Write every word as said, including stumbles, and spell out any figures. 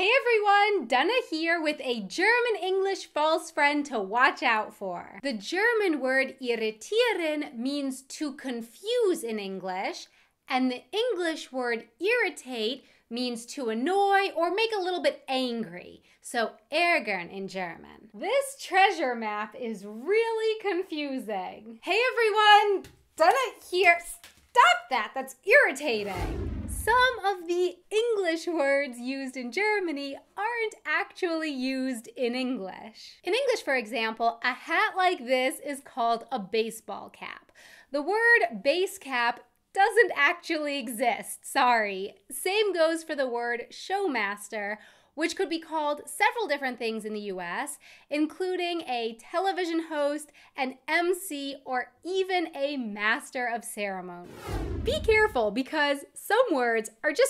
Hey everyone, Dana here with a German-English false friend to watch out for. The German word irritieren means to confuse in English, and the English word irritate means to annoy or make a little bit angry. So ärgern in German. This treasure map is really confusing. Hey everyone, Dana here. Stop that, that's irritating. Some of the English words used in Germany aren't actually used in English. In English, for example, a hat like this is called a baseball cap. The word base cap doesn't actually exist, sorry. Same goes for the word showmaster, which could be called several different things in the U S, including a television host, an M C, or even a master of ceremony. Be careful because some words are just